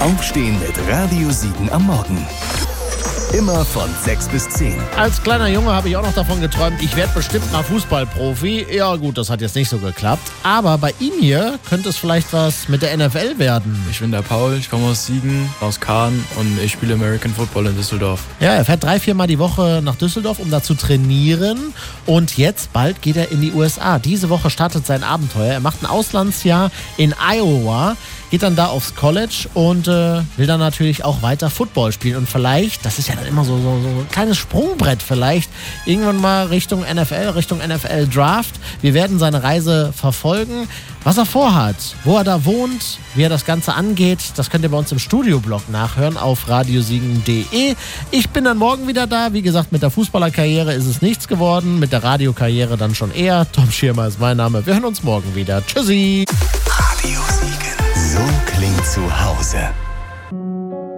Aufstehen mit Radio Siegen am Morgen. Immer von 6 bis 10. Als kleiner Junge habe ich auch noch davon geträumt, ich werde bestimmt mal Fußballprofi. Ja gut, das hat jetzt nicht so geklappt. Aber bei ihm hier könnte es vielleicht was mit der NFL werden. Ich bin der Paul, ich komme aus Siegen, aus Kahn und ich spiele American Football in Düsseldorf. Ja, er fährt 3-4 Mal die Woche nach Düsseldorf, um da zu trainieren. Und jetzt bald geht er in die USA. Diese Woche startet sein Abenteuer. Er macht ein Auslandsjahr in Iowa, geht dann da aufs College und will dann natürlich auch weiter Football spielen. Und vielleicht, das ist ja dann immer so ein kleines Sprungbrett vielleicht, irgendwann mal Richtung NFL Draft. Wir werden seine Reise verfolgen. Was er vorhat, wo er da wohnt, wie er das Ganze angeht, das könnt ihr bei uns im Studioblog nachhören auf radiosiegen.de. Ich bin dann morgen wieder da. Wie gesagt, mit der Fußballerkarriere ist es nichts geworden, mit der Radiokarriere dann schon eher. Tom Schirmer ist mein Name. Wir hören uns morgen wieder. Tschüssi. Radio Siegen. So klingt zu Hause.